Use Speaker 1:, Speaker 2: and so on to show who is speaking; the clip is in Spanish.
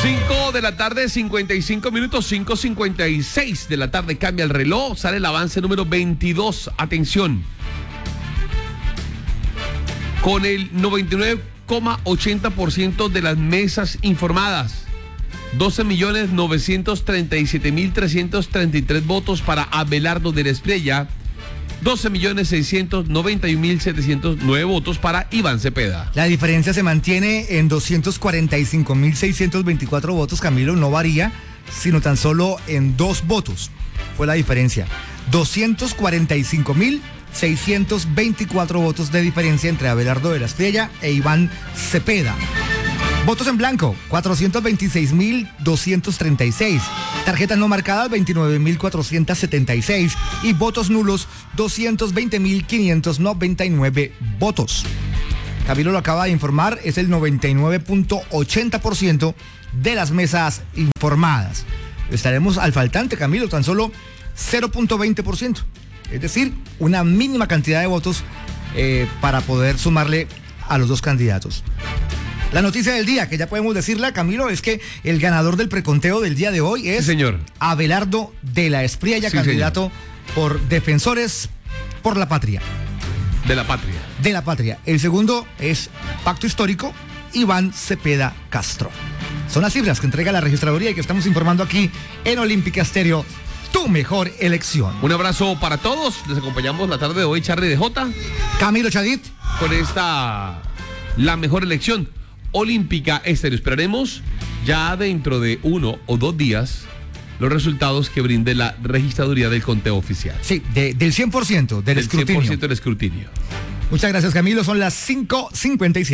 Speaker 1: 5 de la tarde, 55 minutos, 5:56 de la tarde, cambia el reloj, sale el avance número 22, atención. Con el 99,80% de las mesas informadas, 12.937.333 votos para Abelardo de la Espriella, 12.691.709 votos para Iván Cepeda.
Speaker 2: La diferencia se mantiene en 245.624 votos, Camilo, no varía, sino tan solo en 2 votos. Fue la diferencia. 245.624 votos de diferencia entre Abelardo de la Espriella e Iván Cepeda. Votos en blanco, 426.236. Tarjetas no marcadas, 29.476. Y votos nulos, 220.599 votos. Camilo lo acaba de informar, es el 99.80% de las mesas informadas. Estaremos al faltante, Camilo, tan solo 0.20%. Es decir, una mínima cantidad de votos para poder sumarle a los dos candidatos. La noticia del día, que ya podemos decirla, Camilo, es que el ganador del preconteo del día de hoy es,
Speaker 1: sí, señor,
Speaker 2: Abelardo de la Espriella, sí, candidato, señor, por Defensores por la Patria.
Speaker 1: De la Patria.
Speaker 2: De la Patria. El segundo es Pacto Histórico, Iván Cepeda Castro. Son las cifras que entrega la registraduría y que estamos informando aquí en Olímpica Estéreo, tu mejor elección.
Speaker 1: Un abrazo para todos. Les acompañamos la tarde de hoy, Charly de Jota,
Speaker 2: Camilo Chadid,
Speaker 1: con esta, la mejor elección, Olímpica Estéreo. Esperaremos ya dentro de 1 o 2 días los resultados que brinde la registraduría del conteo oficial.
Speaker 2: Sí, del 100% del escrutinio.
Speaker 1: 100% del escrutinio.
Speaker 2: Muchas gracias, Camilo. Son las 5:57.